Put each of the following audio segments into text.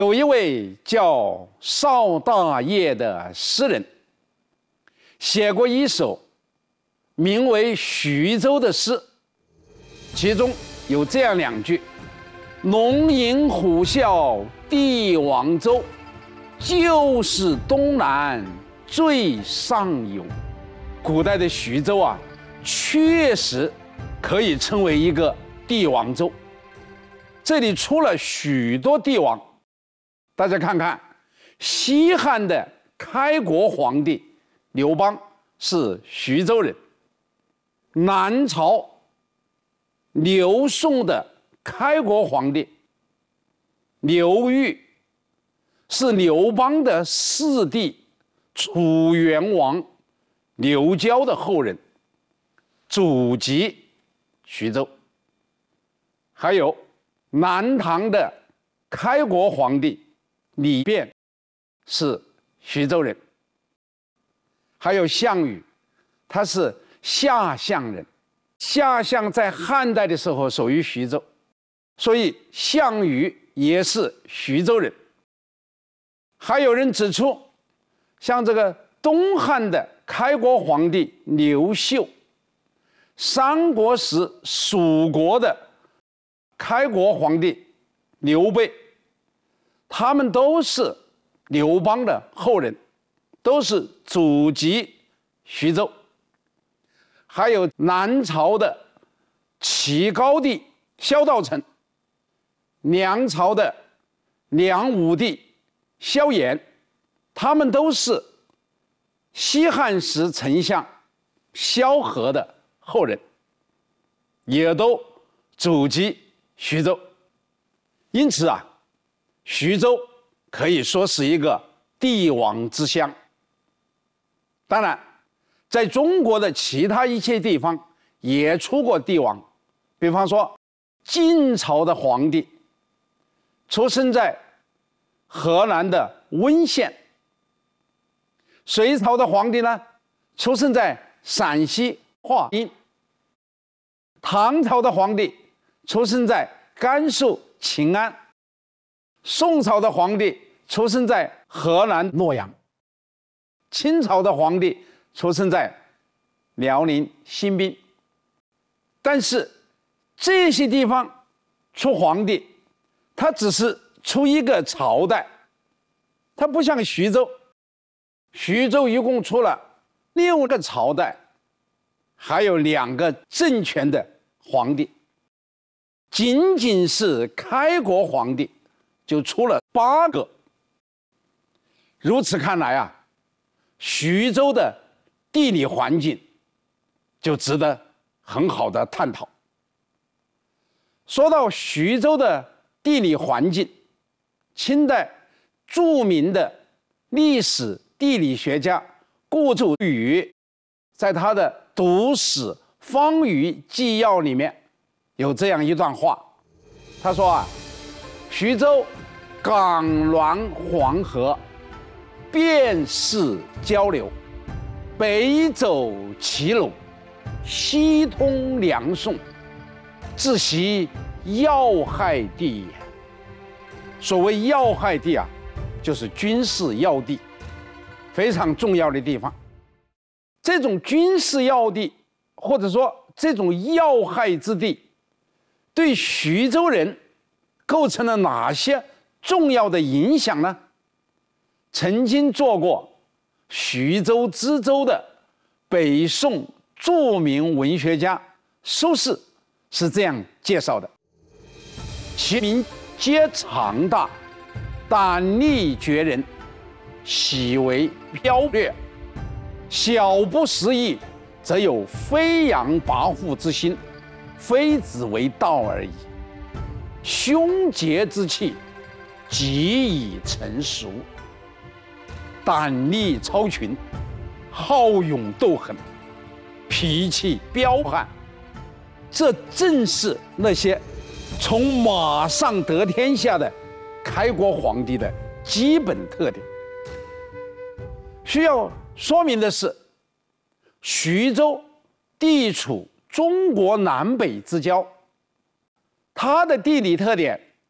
有一位叫邵大业的诗人，写过一首名为《徐州》的诗，其中有这样两句：“龙吟虎啸帝王州，旧时东南最上游。”古代的徐州啊，确实可以称为一个帝王州。这里出了许多帝王，大家看看，西汉的开国皇帝刘邦是徐州人，南朝刘宋的开国皇帝刘裕是刘邦的四弟楚元王刘交的后人，祖籍徐州。还有南唐的开国皇帝李昪是徐州人，还有项羽，他是下项人，下项在汉代的时候属于徐州，所以项羽也是徐州人。还有人指出，像这个东汉的开国皇帝刘秀，三国时蜀国的开国皇帝刘备，他们都是刘邦的后人，都是祖籍徐州。还有南朝的齐高帝萧道成，梁朝的梁武帝萧衍，他们都是西汉时丞相萧何的后人，也都祖籍徐州。因此啊，徐州可以说是一个帝王之乡。当然，在中国的其他一些地方也出过帝王，比方说晋朝的皇帝出生在河南的温县，隋朝的皇帝呢出生在陕西华阴，唐朝的皇帝出生在甘肃秦安，宋朝的皇帝出生在河南洛阳，清朝的皇帝出生在辽宁新宾。但是这些地方出皇帝，他只是出一个朝代，他不像徐州，徐州一共出了6个朝代，还有2个政权的皇帝，仅仅是开国皇帝就出了8个。如此看来啊，徐州的地理环境就值得很好的探讨。说到徐州的地理环境，清代著名的历史地理学家顾祝宇在他的《读史方舆纪要》里面有这样一段话，他说啊，徐州港滦黄河，便是交流，北走齐鲁，西通梁宋，自习要害地也。所谓要害地啊，就是军事要地，非常重要的地方。这种军事要地，或者说这种要害之地，对徐州人构成了哪些重要的影响呢？曾经做过徐州知州的北宋著名文学家苏轼是这样介绍的：其民皆长大，胆力绝人，喜为剽掠，小不识义，则有飞扬跋扈之心，非子为道而已。凶节之气，极已成熟，胆力超群，好勇斗狠，脾气彪悍。这正是那些从马上得天下的开国皇帝的基本特点。需要说明的是，徐州地处中国南北之交，它的地理特点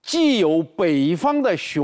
既有北方的雄